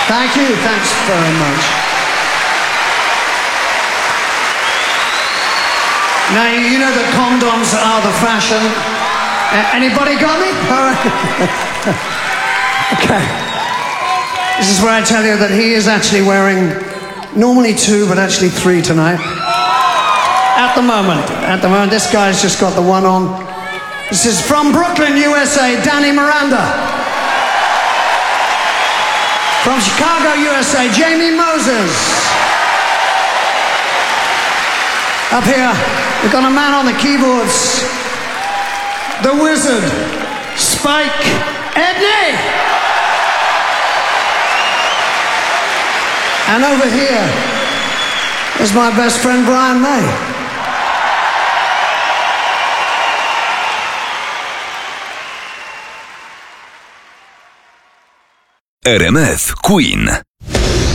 Thank you, thanks very much. Now, you know that condoms are the fashion. Anybody got me? All right. Okay. This is where I tell you that he is actually wearing normally 2, but actually 3 tonight. At the moment, this guy's just got the one on. This is from Brooklyn, USA, Danny Miranda. From Chicago, USA, Jamie Moses. Up here, we've got a man on the keyboards, the wizard, Spike Edney. And over here is my best friend, Brian May. RMF Queen.